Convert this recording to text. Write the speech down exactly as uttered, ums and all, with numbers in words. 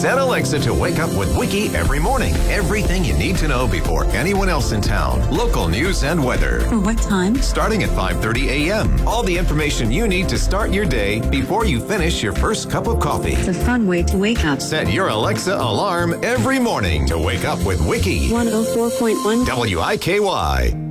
Set Alexa to wake up with Wiki every morning. Everything you need to know before anyone else in town. Local news and weather. For what time? Starting at five thirty a.m. All the information you need to start your day before you finish your first cup of coffee. It's a fun way to wake up. Set your Alexa alarm every morning to wake up with Wiki. one oh four point one W I K Y.